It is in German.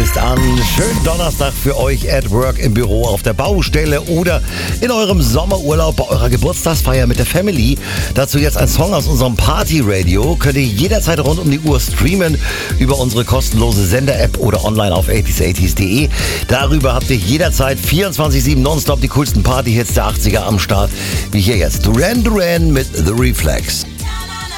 ist an. Schönen Donnerstag für euch at work, im Büro, auf der Baustelle oder in eurem Sommerurlaub bei eurer Geburtstagsfeier mit der Family. Dazu jetzt ein Song aus unserem Party-Radio. Könnt ihr jederzeit rund um die Uhr streamen über unsere kostenlose Sender-App oder online auf 80s80s.de. Darüber habt ihr jederzeit 24/7 nonstop die coolsten Party-Hits der 80er am Start. Wie hier jetzt Duran Duran mit The Reflex.